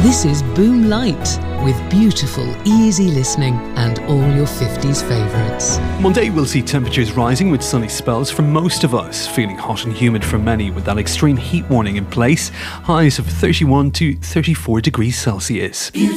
This is Boom Light, with beautiful, easy listening and all your 50s favourites. Monday will see temperatures rising with sunny spells for most of us, feeling hot and humid for many with that extreme heat warning in place. Highs of 31 to 34 degrees Celsius.